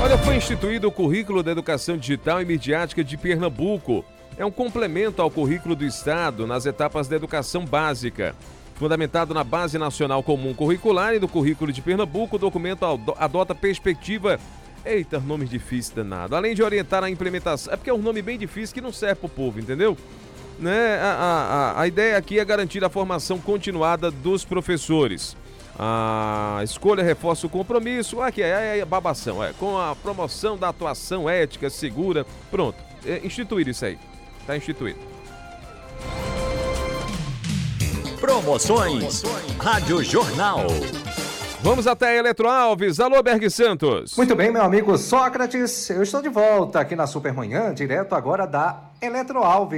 Olha, foi instituído o Currículo da Educação Digital e Midiática de Pernambuco. É um complemento ao currículo do Estado nas etapas da educação básica. Fundamentado na Base Nacional Comum Curricular e do Currículo de Pernambuco, o documento adota perspectiva... Eita, nome difícil danado. Além de orientar a implementação... É porque é um nome bem difícil que não serve pro povo, entendeu? Né? A ideia aqui é garantir a formação continuada dos professores. A escolha reforça o compromisso, aqui é babação, com a promoção da atuação ética, segura, pronto, instituir isso aí, tá instituído. Promoções Rádio Jornal. Vamos até a Eletro Alves, alô Berg Santos. Muito bem, meu amigo Sócrates, eu estou de volta aqui na Supermanhã, direto agora da Eletro Alves.